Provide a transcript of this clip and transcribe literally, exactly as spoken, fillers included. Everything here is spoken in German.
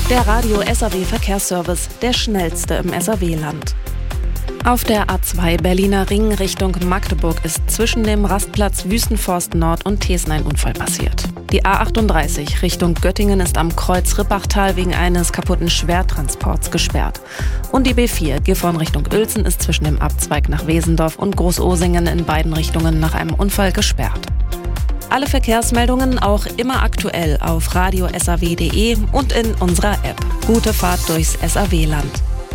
Der Radio S A W Verkehrsservice, der schnellste im S A W-Land. Auf der A zwei Berliner Ring Richtung Magdeburg ist zwischen dem Rastplatz Wüstenforst Nord und Thesen ein Unfall passiert. Die A achtunddreißig Richtung Göttingen ist am Kreuz Rippachtal wegen eines kaputten Schwertransports gesperrt. Und die B vier Gifhorn Richtung Uelzen ist zwischen dem Abzweig nach Wesendorf und Großosingen in beiden Richtungen nach einem Unfall gesperrt. Alle Verkehrsmeldungen auch immer aktuell auf radio s a w punkt d e und in unserer App. Gute Fahrt durchs S A W-Land.